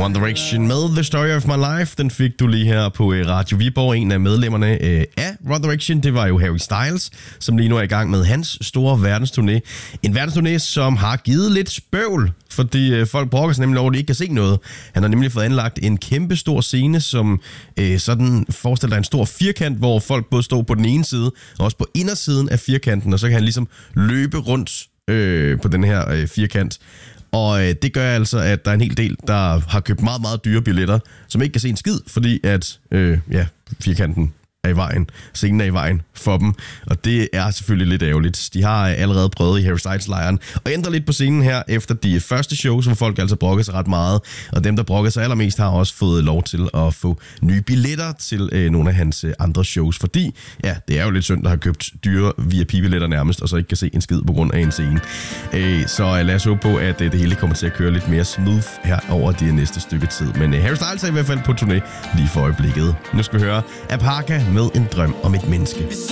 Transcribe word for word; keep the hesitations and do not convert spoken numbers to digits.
One Direction med The Story of My Life. Den fik du lige her på Radio Viborg. En af medlemmerne af One Direction, det var jo Harry Styles, som lige nu er i gang med hans store verdensturné. En verdensturné, som har givet lidt spøvl, fordi folk brokker sig nemlig over, at de ikke kan se noget. Han har nemlig fået anlagt en kæmpe stor scene, som øh, sådan forestiller en stor firkant, hvor folk både står på den ene side, og også på indersiden af firkanten, og så kan han ligesom løbe rundt øh, på den her øh, firkant. Og øh, det gør altså, at der er en hel del, der har købt meget, meget dyre billetter, som ikke kan se en skid, fordi at øh, ja, firkanten er i vejen, scenen er i vejen for dem, og det er selvfølgelig lidt ærgerligt. De har allerede prøvet i Harry Styles-lejren at ændre lidt på scenen her efter de første shows, hvor folk altså brokker sig ret meget, og dem, der brokker sig allermest, har også fået lov til at få nye billetter til øh, nogle af hans øh, andre shows, fordi ja, det er jo lidt synd, der har købt dyre V I P-billetter nærmest, og så ikke kan se en skid på grund af en scene. Øh, så øh, lad os håbe på, at øh, det hele kommer til at køre lidt mere smooth her over de næste stykke tid. Men øh, Harry Styles er i hvert fald på turné lige for øjeblikket. Nu skal vi høre Apaka med En drøm om et menneske.